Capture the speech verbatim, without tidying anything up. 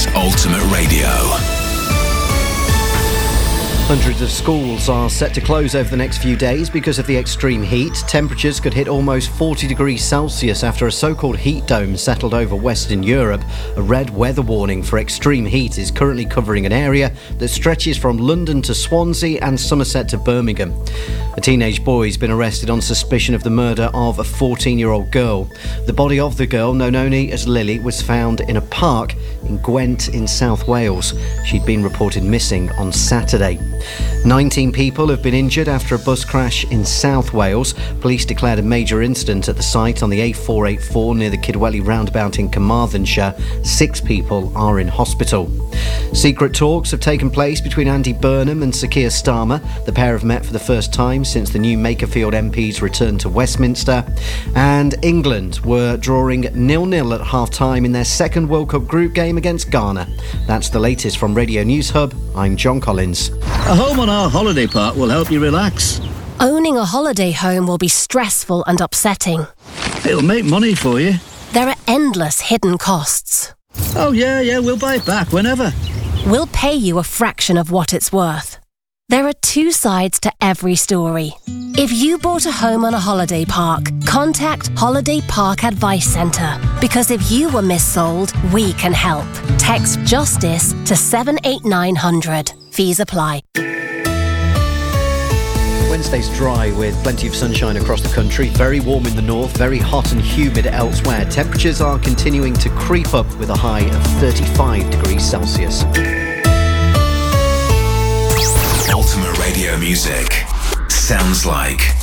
is Ultimate Radio. Hundreds of schools are set to close over the next few days because of the extreme heat. Temperatures could hit almost forty degrees Celsius after a so-called heat dome settled over Western Europe. A red weather warning for extreme heat is currently covering an area that stretches from London to Swansea and Somerset to Birmingham. A teenage boy has been arrested on suspicion of the murder of a fourteen-year-old girl. The body of the girl, known only as Lily, was found in a park in Gwent in South Wales. She'd been reported missing on Saturday. nineteen people have been injured after a bus crash in South Wales. Police declared a major incident at the site on the A four eighty-four near the Kidwelly roundabout in Carmarthenshire. Six people are in hospital. Secret talks have taken place between Andy Burnham and Sir Keir Starmer. The pair have met for the first time since the new Makerfield M Ps returned to Westminster. And England were drawing nil-nil at half-time in their second World Cup group game against Ghana. That's the latest from Radio News Hub. I'm John Collins. A home on our holiday park will help you relax. Owning a holiday home will be stressful and upsetting. It'll make money for you. There are endless hidden costs. Oh yeah, yeah, we'll buy it back whenever. We'll pay you a fraction of what it's worth. There are two sides to every story. If you bought a home on a holiday park, contact Holiday Park Advice Centre. Because if you were missold, we can help. Text JUSTICE to seven eight nine hundred. Fees apply. Wednesday's dry with plenty of sunshine across the country. Very warm in the north, very hot and humid elsewhere. Temperatures are continuing to creep up with a high of thirty-five degrees Celsius. Ultimate Radio music sounds like